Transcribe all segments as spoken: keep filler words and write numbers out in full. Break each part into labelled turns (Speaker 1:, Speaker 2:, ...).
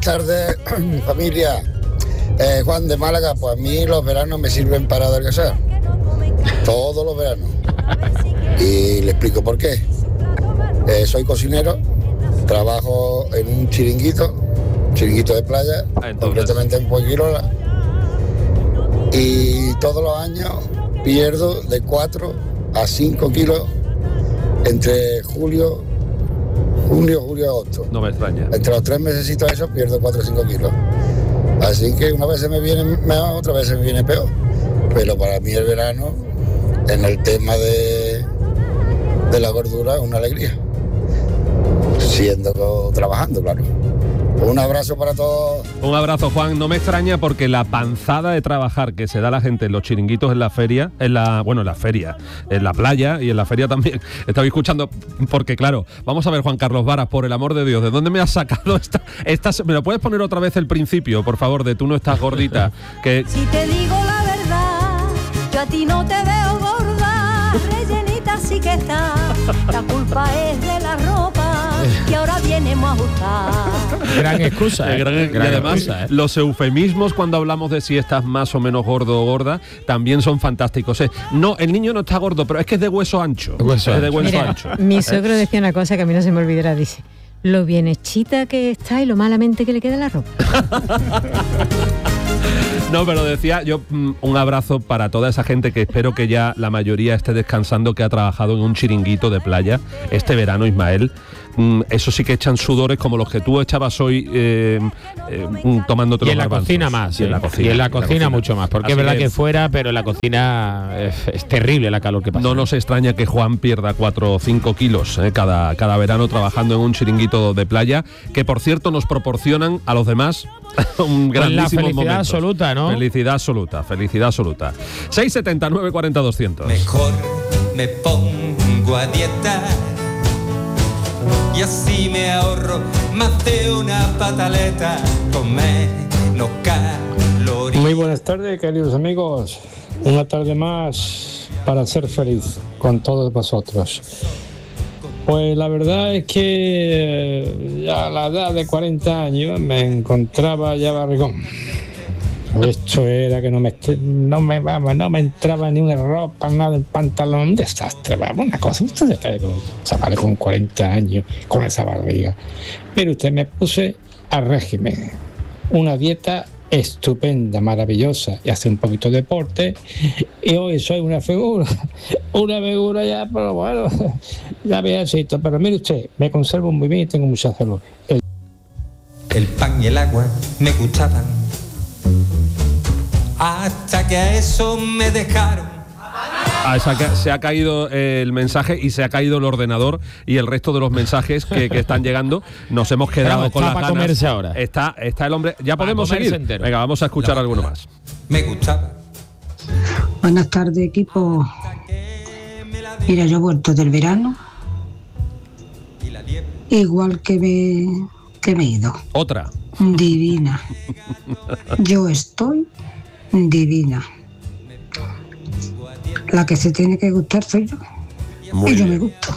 Speaker 1: tardes, familia. Eh, Juan de Málaga, pues a mí los veranos me sirven para adelgazar. Todos los veranos. Y le explico por qué. Eh, soy cocinero, trabajo en un chiringuito, chiringuito de playa, ah, concretamente en Fuengirola. Y todos los años pierdo de cuatro a cinco kilos entre julio, junio, julio, agosto.
Speaker 2: No me extraña.
Speaker 1: Entre los tres mesecitos esos pierdo cuatro o cinco kilos. Así que una vez se me viene mejor, otra vez se me viene peor. Pero para mí el verano, en el tema de, de la gordura, es una alegría. Siendo trabajando, claro. Un abrazo para todos.
Speaker 2: Un abrazo, Juan. No me extraña porque la panzada de trabajar que se da la gente en los chiringuitos en la feria, en la, bueno, en la feria, en la playa y en la feria también. Estaba escuchando, porque claro, vamos a ver, Juan Carlos Varas, por el amor de Dios, ¿de dónde me has sacado esta, esta? ¿Me lo puedes poner otra vez el principio, por favor, de Tú no estás gordita? Que...
Speaker 3: Si te digo la verdad, yo a ti no te veo gorda, rellenita sí que está. La culpa es de la ropa y ahora vienemos a ajustar.
Speaker 4: Gran excusa, ¿eh?
Speaker 2: gran,
Speaker 4: gran
Speaker 2: y además
Speaker 4: excusa, ¿eh?
Speaker 2: Los eufemismos cuando hablamos de si estás más o menos gordo o gorda también son fantásticos. ¿eh? No, el niño no está gordo, pero es que es de hueso ancho.
Speaker 4: Hueso
Speaker 2: es de hueso
Speaker 5: Mira,
Speaker 2: ancho.
Speaker 5: Mi suegro ¿eh? decía una cosa que a mí no se me olvidará, dice: lo bien hechita que está y lo malamente que le queda la ropa.
Speaker 2: No, pero decía yo, un abrazo para toda esa gente que espero que ya la mayoría esté descansando, que ha trabajado en un chiringuito de playa este verano, Ismael. Eso sí que echan sudores como los que tú echabas hoy eh, eh, tomándote
Speaker 4: y
Speaker 2: los
Speaker 4: en la
Speaker 2: garbanzos.
Speaker 4: cocina más.
Speaker 2: Y en la cocina,
Speaker 4: y en la cocina, cocina mucho más, porque
Speaker 2: Así
Speaker 4: es verdad que,
Speaker 2: que
Speaker 4: fuera, pero en la cocina es, es terrible la calor que pasa.
Speaker 2: No nos extraña que Juan pierda cuatro o cinco kilos eh, cada, cada verano trabajando en un chiringuito de playa, que por cierto nos proporcionan a los demás un grandísimo
Speaker 4: la felicidad
Speaker 2: momentos.
Speaker 4: absoluta, ¿no?
Speaker 2: Felicidad absoluta, felicidad absoluta. seis setenta y nueve cuarenta doscientos.
Speaker 6: Mejor me pongo a dieta y así me ahorro más de una pataleta con menos calorías.
Speaker 7: Muy buenas tardes, queridos amigos. Una tarde más para ser feliz con todos vosotros. Pues la verdad es que ya a la edad de cuarenta años me encontraba ya barrigón. Esto era que no me, no me, vamos, no me entraba ni una ropa, nada, el pantalón, un desastre, vamos, una cosa. Usted se cae con un chaval con cuarenta años, con esa barriga. Pero usted me puse a régimen, una dieta estupenda, maravillosa, y hace un poquito de deporte, y hoy soy una figura, una figura ya, pero bueno, ya viejito. Pero mire usted, me conservo muy bien y tengo mucha salud. El,
Speaker 6: el pan y el agua me gustaban, hasta que a eso me dejaron.
Speaker 2: Ah, se, ha, se ha caído el mensaje y se ha caído el ordenador y el resto de los mensajes que, que están llegando. Nos hemos quedado
Speaker 4: Pero
Speaker 2: con las
Speaker 4: para
Speaker 2: ganas.
Speaker 4: comerse ahora.
Speaker 2: Está, está el hombre. Ya
Speaker 4: Para
Speaker 2: podemos seguir.
Speaker 4: entero.
Speaker 2: Venga, vamos a escuchar
Speaker 6: No,
Speaker 2: alguno más.
Speaker 6: Me gustaba.
Speaker 8: Buenas tardes, equipo. Mira, yo he vuelto del verano, igual que me, que me he ido.
Speaker 2: Otra.
Speaker 8: Divina. Yo estoy divina. La que se tiene que gustar soy yo.
Speaker 2: Muy
Speaker 8: y yo
Speaker 2: bien.
Speaker 8: me gusto.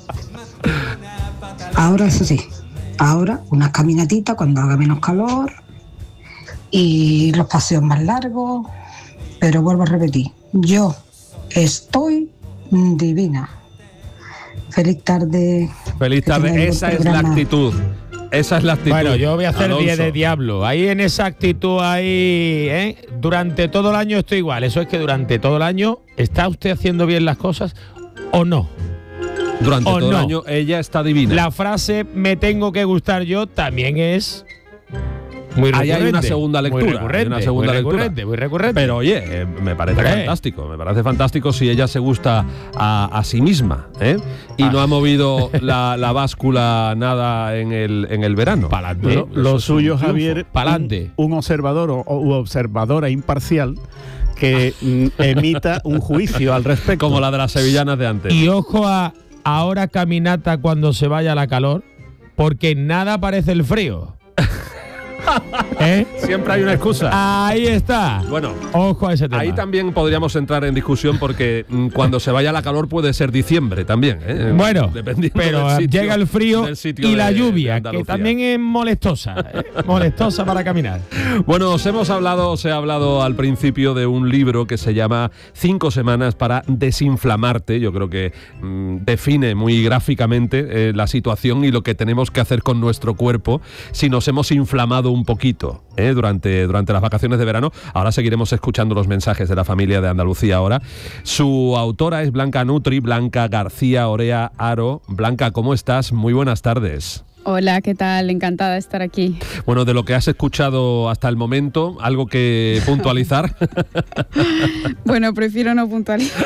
Speaker 8: Ahora, eso sí, ahora unas caminatitas cuando haga menos calor y los paseos más largos, pero vuelvo a repetir, yo estoy divina. Feliz tarde.
Speaker 2: Feliz tarde. Esa es la actitud. Esa es la actitud.
Speaker 4: Bueno, yo voy a hacer
Speaker 2: Alonso.
Speaker 4: diez de diablo. Ahí en esa actitud, ahí, ¿eh? Durante todo el año estoy igual. Eso es que durante todo el año, ¿está usted haciendo bien las cosas o no?
Speaker 2: Durante
Speaker 4: o
Speaker 2: todo
Speaker 4: no.
Speaker 2: el año ella está divina.
Speaker 4: La frase "me tengo que gustar yo" también es muy recurrente.
Speaker 2: Ahí hay una segunda lectura.
Speaker 4: Muy recurrente,
Speaker 2: hay una segunda
Speaker 4: muy
Speaker 2: lectura.
Speaker 4: recurrente, muy recurrente.
Speaker 2: Pero oye, eh, me parece
Speaker 4: Hombre.
Speaker 2: fantástico. Me parece fantástico si ella se gusta a, a sí misma, ¿eh? Y
Speaker 4: Ah.
Speaker 2: no ha movido la, la báscula nada en el, en el verano.
Speaker 4: Pa'lante.
Speaker 2: Bueno,
Speaker 9: Lo
Speaker 2: eso es
Speaker 9: suyo,
Speaker 2: un triunfo.
Speaker 9: Javier,
Speaker 4: Pa'lante.
Speaker 9: un, un observador o, o observadora imparcial que mm, emita un juicio al respecto.
Speaker 2: Como la de las sevillanas de antes.
Speaker 4: Y ojo a ahora caminata cuando se vaya la calor, porque nada parece el frío. ¿Eh?
Speaker 2: Siempre hay una excusa.
Speaker 4: Ahí está.
Speaker 2: Bueno,
Speaker 4: ojo a ese tema.
Speaker 2: Ahí también podríamos entrar en discusión porque mm, cuando se vaya la calor puede ser diciembre también. ¿eh?
Speaker 4: Bueno,
Speaker 2: Dependiendo
Speaker 4: pero
Speaker 2: del sitio,
Speaker 4: llega el frío
Speaker 2: del sitio
Speaker 4: y
Speaker 2: de-
Speaker 4: la
Speaker 2: de
Speaker 4: lluvia, que
Speaker 2: Andalucía.
Speaker 4: también es molestosa. ¿eh? Molestosa para caminar.
Speaker 2: Bueno, os hemos hablado, os he hablado al principio de un libro que se llama Cinco semanas para desinflamarte. Yo creo que mm, define muy gráficamente eh, la situación y lo que tenemos que hacer con nuestro cuerpo si nos hemos inflamado un poquito eh, durante, durante las vacaciones de verano. Ahora seguiremos escuchando los mensajes de la familia de Andalucía ahora. Su autora es Blanca Nutri, Blanca García Orea Aro. Blanca, ¿cómo estás? Muy buenas tardes.
Speaker 10: Hola, ¿qué tal? Encantada de estar aquí.
Speaker 2: Bueno, de lo que has escuchado hasta el momento, ¿algo que puntualizar?
Speaker 10: Bueno, prefiero no puntualizar.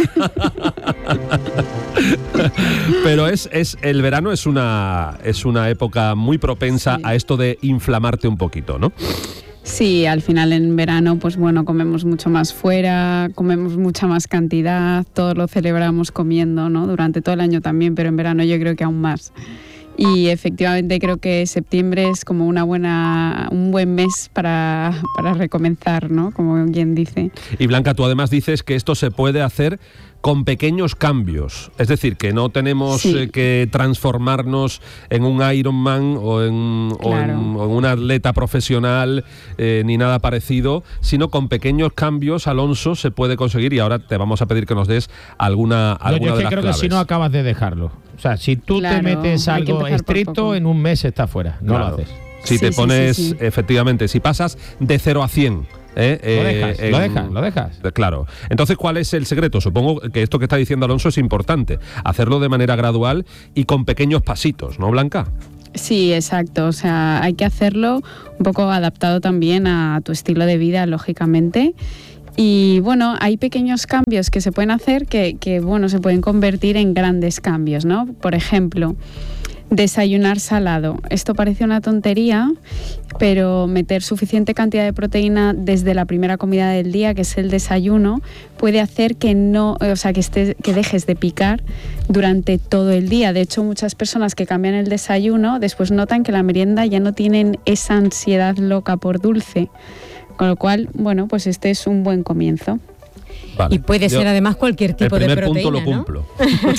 Speaker 2: Pero es, es el verano es una, es una época muy propensa
Speaker 10: Sí.
Speaker 2: a esto de inflamarte un poquito, ¿no?
Speaker 10: Sí, al final en verano, pues bueno, comemos mucho más fuera, comemos mucha más cantidad, todos lo celebramos comiendo, ¿no? Durante todo el año también, pero en verano yo creo que aún más. Y efectivamente creo que septiembre es como una buena, un buen mes para, para recomenzar, ¿no? Como quien dice.
Speaker 2: Y Blanca, tú además dices que esto se puede hacer con pequeños cambios, es decir, que no tenemos
Speaker 10: Sí.
Speaker 2: eh, que transformarnos en un Ironman o en, o en,
Speaker 10: Claro.
Speaker 2: o en un atleta profesional eh, ni nada parecido, sino con pequeños cambios, Alonso, se puede conseguir y ahora te vamos a pedir que nos des alguna,
Speaker 4: No,
Speaker 2: alguna
Speaker 4: yo es
Speaker 2: de
Speaker 4: que
Speaker 2: las
Speaker 4: creo
Speaker 2: claves.
Speaker 4: que si no acabas de dejarlo. O sea, si tú
Speaker 10: Claro,
Speaker 4: te metes
Speaker 10: hay que
Speaker 4: algo
Speaker 10: empezar por
Speaker 4: estricto,
Speaker 10: poco.
Speaker 4: en un mes estás fuera. No
Speaker 2: Claro.
Speaker 4: lo haces.
Speaker 2: Si
Speaker 10: Sí,
Speaker 2: te
Speaker 10: sí,
Speaker 2: pones,
Speaker 10: sí, sí.
Speaker 2: efectivamente, si pasas de cero a cien. ¿eh?
Speaker 4: Lo
Speaker 2: Eh,
Speaker 4: dejas,
Speaker 2: en-
Speaker 4: lo dejas, lo dejas.
Speaker 2: Claro. Entonces, ¿cuál es el secreto? Supongo que esto que está diciendo Alonso es importante. Hacerlo de manera gradual y con pequeños pasitos, ¿no, Blanca?
Speaker 10: Sí, exacto. O sea, hay que hacerlo un poco adaptado también a tu estilo de vida, lógicamente. Y bueno, hay pequeños cambios que se pueden hacer que, que bueno, se pueden convertir en grandes cambios, ¿no? Por ejemplo, desayunar salado. Esto parece una tontería, pero meter suficiente cantidad de proteína desde la primera comida del día, que es el desayuno, puede hacer que no, o sea, que estés, que dejes de picar durante todo el día. De hecho, muchas personas que cambian el desayuno después notan que la merienda ya no tienen esa ansiedad loca por dulce. Con lo cual, bueno, pues este es un buen comienzo.
Speaker 2: Vale.
Speaker 5: Y puede
Speaker 2: Yo
Speaker 5: ser además cualquier tipo
Speaker 2: el
Speaker 5: de
Speaker 2: primer
Speaker 5: proteína,
Speaker 2: punto lo
Speaker 5: ¿no?
Speaker 2: cumplo.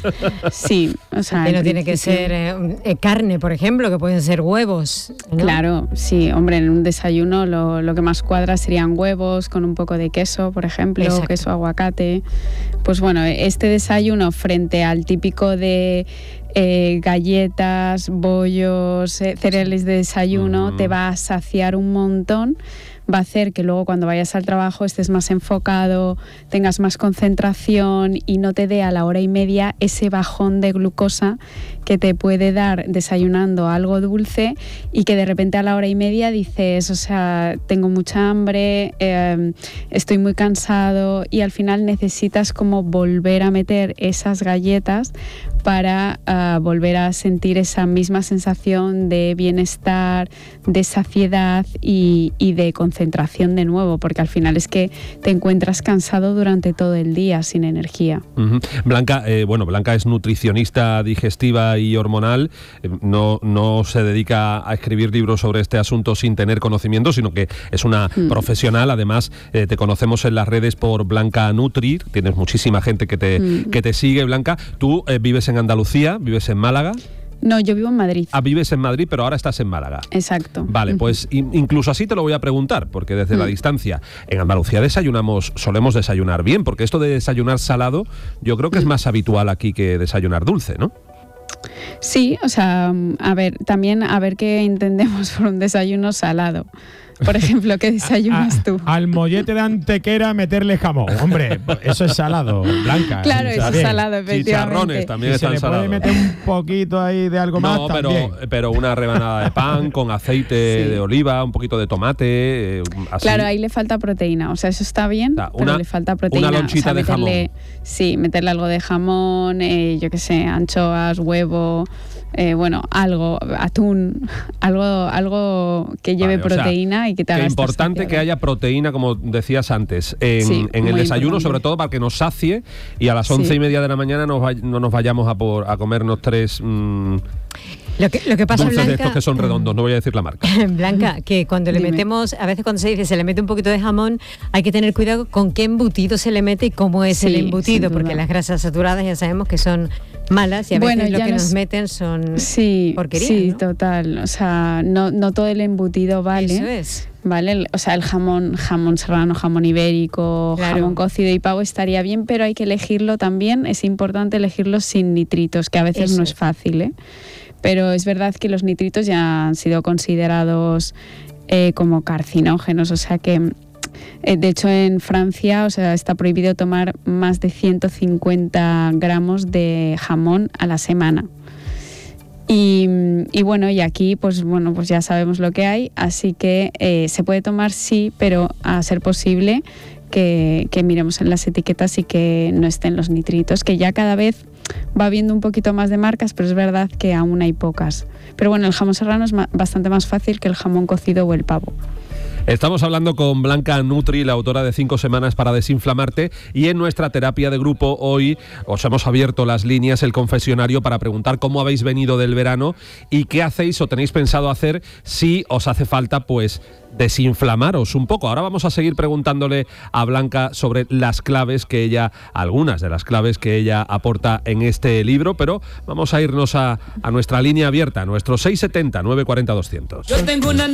Speaker 10: Sí, o sea,
Speaker 5: Que no
Speaker 10: en
Speaker 5: tiene que
Speaker 10: principio-
Speaker 5: ser eh, eh, carne, por ejemplo, que pueden ser huevos. ¿no?
Speaker 10: Claro, sí, hombre, en un desayuno lo, lo que más cuadra serían huevos con un poco de queso, por ejemplo,
Speaker 5: Exacto.
Speaker 10: queso aguacate. Pues bueno, este desayuno frente al típico de eh, galletas, bollos, eh, cereales de desayuno,
Speaker 2: Mm.
Speaker 10: te va a saciar un montón. Va a hacer que luego cuando vayas al trabajo estés más enfocado, tengas más concentración y no te dé a la hora y media ese bajón de glucosa que te puede dar desayunando algo dulce y que de repente a la hora y media dices, o sea, tengo mucha hambre, eh, estoy muy cansado y al final necesitas como volver a meter esas galletas para uh, volver a sentir esa misma sensación de bienestar, de saciedad y, y de concentración de nuevo, porque al final es que te encuentras cansado durante todo el día sin energía.
Speaker 2: Ujú. Blanca, eh, bueno, Blanca es nutricionista digestiva y hormonal, eh, no, no se dedica a escribir libros sobre este asunto sin tener conocimiento, sino que es una
Speaker 10: Mm.
Speaker 2: profesional, además eh, te conocemos en las redes por Blanca Nutri, tienes muchísima gente que te,
Speaker 10: Mm.
Speaker 2: que te sigue, Blanca, tú eh, vives en Andalucía, vives en Málaga,
Speaker 10: No, yo vivo en Madrid.
Speaker 2: ah, vives en Madrid, pero ahora estás en Málaga.
Speaker 10: Exacto.
Speaker 2: Vale,
Speaker 10: Ujú.
Speaker 2: pues in- incluso así te lo voy a preguntar, porque desde la
Speaker 10: Mm.
Speaker 2: distancia, en Andalucía desayunamos, solemos desayunar bien, porque esto de desayunar salado, yo creo que es más habitual aquí que desayunar dulce, ¿no?
Speaker 10: Sí, o sea, a ver, también a ver qué entendemos por un desayuno salado. Por ejemplo, ¿qué desayunas
Speaker 4: A-
Speaker 10: tú?
Speaker 4: Al mollete de antequera meterle jamón. Hombre, eso es salado, Blanca.
Speaker 10: Claro,
Speaker 4: Está
Speaker 10: eso es
Speaker 4: bien.
Speaker 10: salado, efectivamente.
Speaker 2: Chicharrones también
Speaker 4: Y se
Speaker 2: están
Speaker 4: le puede
Speaker 2: salados.
Speaker 4: meter un poquito ahí de algo más
Speaker 2: No, pero,
Speaker 4: también.
Speaker 2: pero una rebanada de pan con aceite
Speaker 10: Sí.
Speaker 2: de oliva, un poquito de tomate, eh, así.
Speaker 10: Claro, ahí le falta proteína, o sea, eso está bien,
Speaker 2: Da,
Speaker 10: pero
Speaker 2: una-
Speaker 10: le falta proteína.
Speaker 2: una lonchita
Speaker 10: o sea,
Speaker 2: de jamón.
Speaker 10: meterle, sí, meterle algo de jamón, eh, yo qué sé, anchoas, huevo, eh, bueno, algo, atún, algo, algo que lleve
Speaker 2: Vale, o sea,
Speaker 10: proteína y que te haga
Speaker 2: que
Speaker 10: estar
Speaker 2: importante que
Speaker 10: saciado.
Speaker 2: haya proteína, como decías antes, en,
Speaker 10: Sí,
Speaker 2: en el
Speaker 10: muy
Speaker 2: desayuno,
Speaker 10: importante.
Speaker 2: sobre todo para que nos sacie y a las once
Speaker 10: Sí.
Speaker 2: y media de la mañana nos vay- no nos vayamos a, por, a comernos tres... mm,
Speaker 5: Lo que, lo que pasa,
Speaker 2: Dulces
Speaker 5: Blanca,
Speaker 2: de estos que son redondos, no voy a decir la marca.
Speaker 5: Blanca, que cuando le
Speaker 10: Dime.
Speaker 5: metemos, a veces cuando se dice se le mete un poquito de jamón, hay que tener cuidado con qué embutido se le mete y cómo es
Speaker 10: Sí,
Speaker 5: el
Speaker 10: sin
Speaker 5: embutido,
Speaker 10: duda.
Speaker 5: porque las grasas saturadas ya sabemos que son malas y a veces
Speaker 10: Bueno,
Speaker 5: lo
Speaker 10: ya
Speaker 5: que
Speaker 10: nos-
Speaker 5: nos meten son
Speaker 10: Sí,
Speaker 5: porquerías,
Speaker 10: sí,
Speaker 5: ¿no?
Speaker 10: total. O sea, no, no todo el embutido vale.
Speaker 5: Eso es.
Speaker 10: Vale, El- o sea, el jamón, jamón serrano, jamón ibérico,
Speaker 5: Claro.
Speaker 10: jamón cocido y pavo estaría bien, pero hay que elegirlo también. Es importante elegirlo sin nitritos, que a veces
Speaker 5: Eso
Speaker 10: no es
Speaker 5: es.
Speaker 10: fácil, ¿eh? Pero es verdad que los nitritos ya han sido considerados eh, como carcinógenos, o sea que, eh, de hecho, en Francia, o sea, está prohibido tomar más de ciento cincuenta gramos de jamón a la semana. Y, y bueno, y aquí pues bueno, pues ya sabemos lo que hay, así que eh, se puede tomar sí, pero a ser posible que, que miremos en las etiquetas y que no estén los nitritos, que ya cada vez va habiendo un poquito más de marcas, pero es verdad que aún hay pocas. Pero bueno, el jamón serrano es ma- bastante más fácil que el jamón cocido o el pavo.
Speaker 2: Estamos hablando con Blanca Nutri, la autora de Cinco Semanas para Desinflamarte, y en nuestra terapia de grupo hoy os hemos abierto las líneas, el confesionario, para preguntar cómo habéis venido del verano y qué hacéis o tenéis pensado hacer si os hace falta, pues, desinflamaros un poco. Ahora vamos a seguir preguntándole a Blanca sobre las claves que ella, algunas de las claves que ella aporta en este libro, pero vamos a irnos a, a nuestra línea abierta, nuestro seis setenta, nueve cuarenta, doscientos.
Speaker 11: Yo tengo una